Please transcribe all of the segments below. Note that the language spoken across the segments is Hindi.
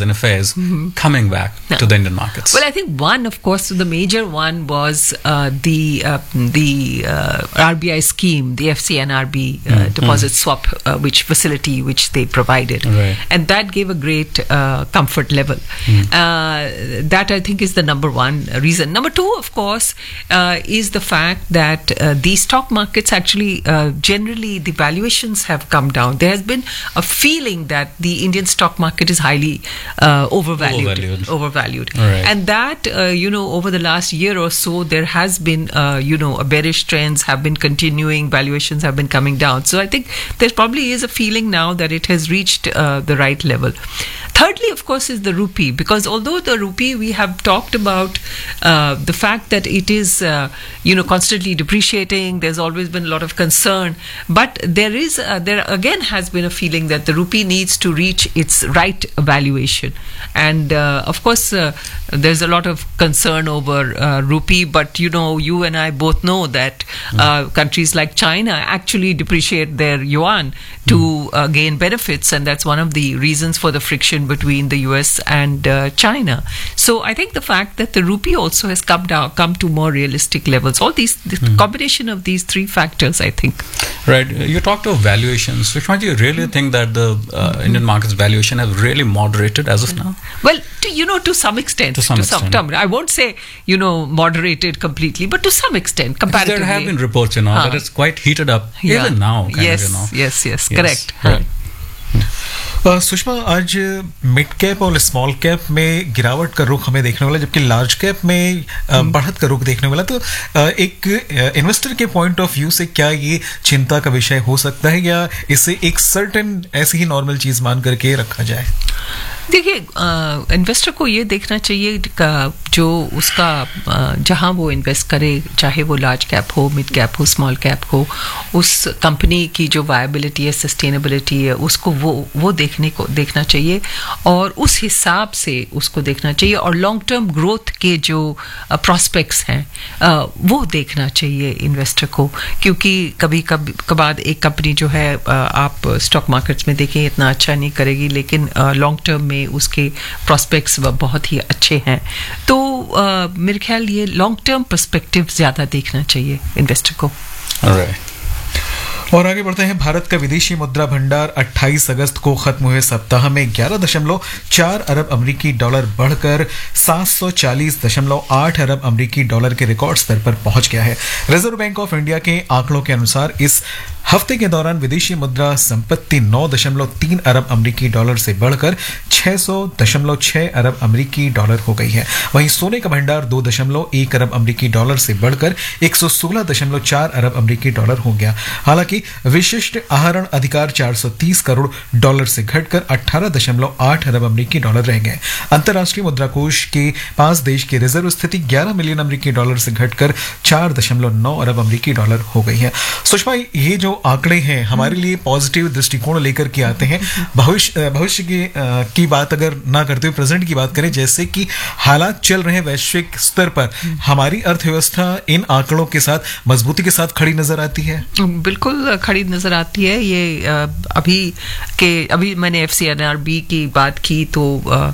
and affairs coming back to the Indian markets? Well, I think one, of course, the major one was the RBI scheme, the FCNRB deposit swap, facility which they provided, and that gave a great comfort level. That I think is the number one reason. Number two, of course, is the fact that the stock markets actually generally the valuations have come down. There has been a feeling that the Indian stock market is highly overvalued. And that over the last year or so there has been a bearish trends have been continuing, valuations have been coming down. So I think there probably is a feeling now that it has reached the right level. Thirdly, of course, is the rupee, because although the rupee, we have talked about the fact that it is constantly depreciating, there's always been a lot of concern, but there again has been a feeling that the rupee needs to reach its right valuation. And of course there's a lot of concern over rupee, but you and I both know that countries like China actually depreciate their yuan to gain benefits, and that's one of the reasons for the friction between the US and China. So I think the fact that the rupee also has come to more realistic levels, all these, the combination of these three factors, I think. Right. You talked of valuations. Sushma, do you really think that the Indian market's valuation have really moderated as of now? Well, to some extent. I won't say, moderated completely, but to some extent, comparatively. There have been reports, that it's quite heated up even now. Yes, correct. Right. Sushma, आज मिड कैप और स्मॉल कैप में गिरावट का रुख हमें देखने वाला, जबकि लार्ज कैप में बढ़त का रुख देखने वाला। तो एक इन्वेस्टर के पॉइंट ऑफ व्यू से क्या ये चिंता का विषय हो सकता है, या इसे एक सर्टेन ऐसी ही नॉर्मल चीज मान करके रखा जाए? देखिए, इन्वेस्टर को ये देखना चाहिए जो उसका जहां वो इन्वेस्ट करे, चाहे वो लार्ज कैप हो, मिड कैप हो, स्मॉल कैप हो, उस कंपनी की जो वायबिलिटी है, सस्टेनेबिलिटी है, उसको वो देखना चाहिए और उस हिसाब से उसको देखना चाहिए, और लॉन्ग टर्म ग्रोथ के जो प्रॉस्पेक्ट्स हैं वो देखना चाहिए इन्वेस्टर को। क्योंकि कभार एक कंपनी जो है आप स्टॉक मार्केट्स में देखें इतना अच्छा नहीं करेगी, लेकिन लॉन्ग टर्म में उसके प्रॉस्पेक्ट्स बहुत ही अच्छे हैं। तो मेरे ख्याल ये लॉन्ग टर्म पर्सपेक्टिव ज्यादा देखना चाहिए इन्वेस्टर को। और आगे बढ़ते हैं। भारत का विदेशी मुद्रा भंडार 28 अगस्त को खत्म हुए सप्ताह में 11.4 अरब अमेरिकी डॉलर बढ़कर 740.8 अरब अमेरिकी डॉलर के रिकॉर्ड स्तर पर पहुंच गया है। रिजर्व बैंक ऑफ इंडिया के आंकड़ों के अनुसार इस हफ्ते के दौरान विदेशी मुद्रा संपत्ति 9.3 अरब अमेरिकी डॉलर से बढ़कर 600.6 अरब अमेरिकी डॉलर हो गई है। वहीं सोने का भंडार 2.1 अरब अमेरिकी डॉलर से बढ़कर 116.4 अरब अमेरिकी डॉलर हो गया। हालांकि विशिष्ट आहरण अधिकार 430 करोड़ डॉलर से घटकर 18.8 अरब अमेरिकी डॉलर रह गए। अंतर्राष्ट्रीय मुद्रा कोष के 5 देश की रिजर्व स्थिति 11 मिलियन अमेरिकी डॉलर से घटकर 4.9 अरब अमेरिकी डॉलर हो गई है। सुषमा, ये जो आंकड़े हैं हमारे लिए पॉजिटिव दृष्टिकोण लेकर के आते हैं। भविष्य की बात अगर ना करते हुए प्रेजेंट की बात करें, जैसे कि हालात चल रहे हैं वैश्विक स्तर पर, हमारी अर्थव्यवस्था इन आंकड़ों के साथ मजबूती के साथ खड़ी नजर आती है? बिल्कुल खड़ी नजर आती है। ये अभी मैंने FCNRB की बात की तो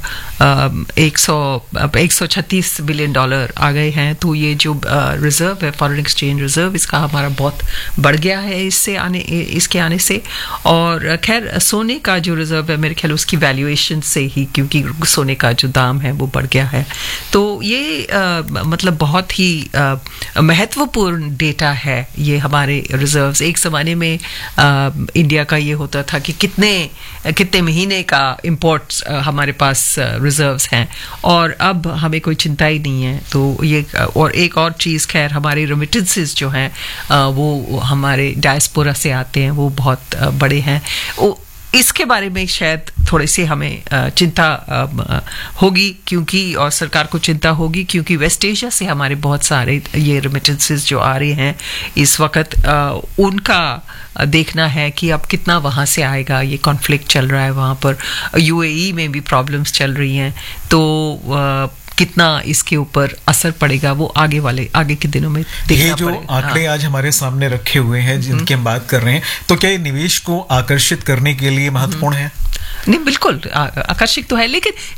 136 बिलियन डॉलर आ गए हैं। तो ये जो रिजर्व है, फॉरेन एक्सचेंज रिजर्व, इसका हमारा बहुत बढ़ गया है इसके आने से। और खैर सोने का जो रिजर्व है मेरे ख्याल उसकी वैल्यूएशन से ही, क्योंकि सोने का जो दाम है वो बढ़ गया है। तो ये मतलब बहुत ही महत्वपूर्ण डेटा है ये हमारे रिजर्व्स। एक ज़माने में इंडिया का ये होता था कि कितने महीने का इंपोर्ट्स हमारे पास रिजर्व्स हैं, और अब हमें कोई चिंता ही नहीं है। तो ये, और एक और चीज़, खैर हमारे रेमिटेंसेस जो हैं वो हमारे डायस्पोरा से आते हैं, वो बहुत बड़े हैं। इसके बारे में शायद थोड़ी सी हमें चिंता होगी, क्योंकि और सरकार को चिंता होगी, क्योंकि वेस्ट एशिया से हमारे बहुत सारे ये रेमिटेंसेस जो आ रहे हैं इस वक्त, उनका देखना है कि अब कितना वहाँ से आएगा। ये कॉन्फ्लिक्ट चल रहा है वहाँ पर, UAE में भी प्रॉब्लम्स चल रही हैं, तो कितना इसके ऊपर असर पड़ेगा वो आगे के दिनों में देखना पड़ेगा। ये जो आंकड़े आज हमारे सामने रखे हुए हैं जिनकी हम बात कर रहे हैं, तो क्या ये निवेश को आकर्षित करने के लिए महत्वपूर्ण है? नहीं, बिल्कुल आकर्षित तो है, लेकिन